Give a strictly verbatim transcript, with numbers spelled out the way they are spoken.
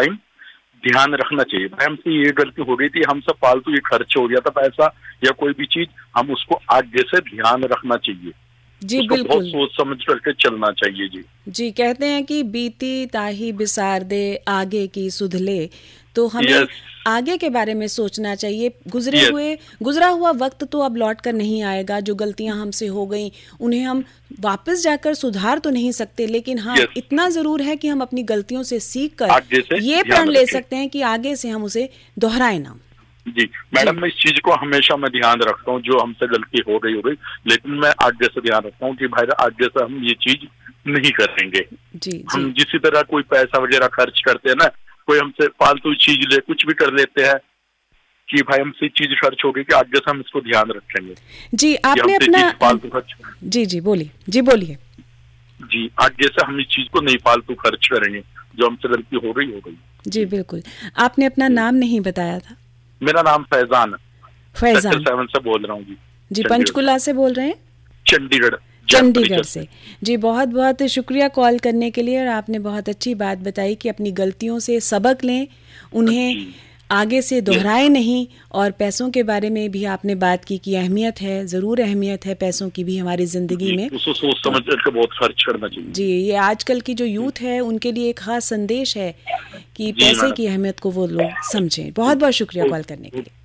Time ध्यान रखना चाहिए। भाई हमसे ये गलती हो गई थी, हमसे फालतू ये खर्च हो गया था पैसा या कोई भी चीज, हम उसको आगे से ध्यान रखना चाहिए। जी उसको बहुत बिल्कुल सोच समझ करके चलना चाहिए। जी जी, कहते हैं कि बीती ताही बिसार दे आगे की सुध ले, तो हमें यस आगे के बारे में सोचना चाहिए। गुजरे यस हुए गुजरा हुआ वक्त तो अब लौट कर नहीं आएगा। जो गलतियां हमसे हो गई उन्हें हम वापस जाकर सुधार तो नहीं सकते, लेकिन हाँ यस इतना जरूर है कि हम अपनी गलतियों से सीख कर आगे से ये ध्यान प्रण ले रखें। सकते हैं कि आगे से हम उसे दोहराए ना। जी मैडम, मैं इस चीज को हमेशा मैं ध्यान रखता हूँ, जो हमसे गलती हो गई हो गई, लेकिन मैं आगे से ध्यान रखता हूँ कि भाई आगे से हम ये चीज नहीं करेंगे। जी जी हम जिसी तरह कोई पैसा वगैरह खर्च करते हैं ना, कोई हमसे फालतू चीज ले कुछ भी कर लेते हैं कि भाई हमसे चीज खर्च हो गई, कि आगे से हम इसको ध्यान रखेंगे जी। कि आपने हमसे अपना चीज फालतू खर्च। जी जी बोलिए जी बोलिए। जी आगे से हम इस चीज को नहीं फालतू खर्च करेंगे, जो हमसे गलती हो गई हो गई। जी बिल्कुल। आपने अपना नाम नहीं बताया था। मेरा नाम फैजान सेक्टर फैजान सेवन से बोल रहा हूँ जी। जी, पंचकुला से बोल रहे हैं? चंडीगढ़ चंडीगढ़ से। जी बहुत बहुत शुक्रिया कॉल करने के लिए, और आपने बहुत अच्छी बात बताई कि अपनी गलतियों से सबक लें, उन्हें आगे से दोहराए नहीं। और पैसों के बारे में भी आपने बात की कि अहमियत है, ज़रूर अहमियत है पैसों की भी हमारी ज़िंदगी में। उसको सोच समझ करके बहुत खर्च करना चाहिए। जी, ये आजकल की जो यूथ है उनके लिए एक खास संदेश है कि पैसे की अहमियत को वो लोग समझें। बहुत बहुत शुक्रिया कॉल करने के लिए।